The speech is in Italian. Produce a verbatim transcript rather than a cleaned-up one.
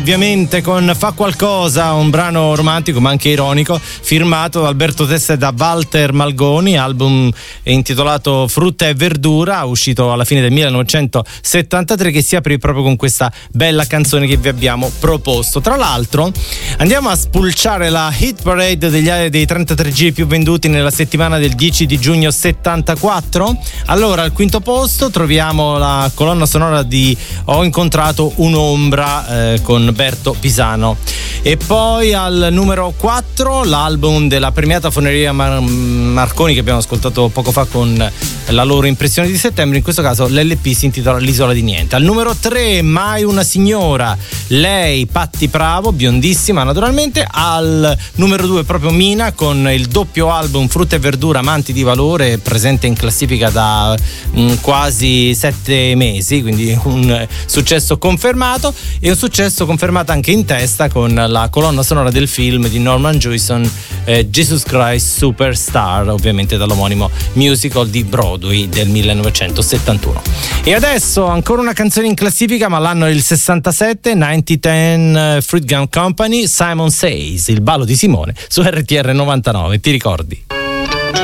Ovviamente con Fa Qualcosa, un brano romantico ma anche ironico, firmato da Alberto Testa e da Walter Malgoni, album intitolato Frutta e Verdura, uscito alla fine del millenovecentosettantatré, che si apre proprio con questa bella canzone che vi abbiamo proposto. Tra l'altro andiamo a spulciare la hit parade degli, dei trentatré giri più venduti nella settimana del dieci di giugno settantaquattro. Allora, al quinto posto troviamo la colonna sonora di Ho incontrato un'ombra eh, con Berto Pisano, e poi al numero quattro l'album della premiata Foneria Mar- Marconi, che abbiamo ascoltato poco fa con la loro impressione di settembre. In questo caso l'L P si intitola L'isola di niente. Al numero tre Mai una signora, lei Patti Bravo, biondissima naturalmente. Al numero due proprio Mina con il doppio album Frutta e Verdura Amanti di Valore, presente in classifica da mh, quasi sette mesi, quindi un successo confermato, e un successo confermato anche in testa con la colonna sonora del film di Norman Jewison, eh, Jesus Christ Superstar, ovviamente dall'omonimo musical di Broadway del millenovecentosettantuno. E adesso ancora una canzone in classifica, ma l'anno è il sessantasette, millenocentodieci uh, Fruit Gum Company, Simon Says, il ballo di Simone su R T R novantanove, ti ricordi?